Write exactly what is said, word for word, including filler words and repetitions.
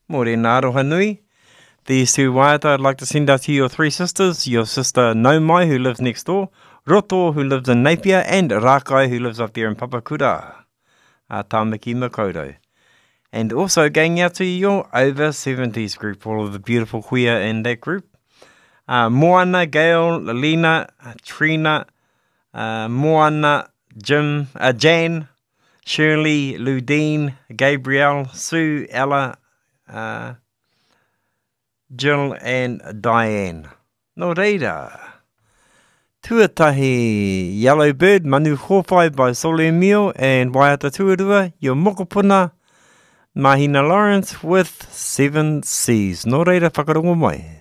Morena aroha nui. These two waiata I'd like to send out to your three sisters, your sister Naumai, who lives next door, Roto, who lives in Napier, and Rakai, who lives up there in Papakura. Uh, Tāmaki Makaurau. And also going out to your over seventies group, all of the beautiful queer in that group. Uh, Moana, Gail, Lina, Trina, uh, Moana, Jim, uh, Jan, Shirley, Ludine, Gabrielle, Sue, Ella, uh, Jill and Diane. No reira. Tuatahi Yellow Bird, Manu Hawhai by Sole Mio, and Waiata Tuarua, your Mokopuna, Mahina Lawrence with Seven Seas. No reira, whakarongo mai.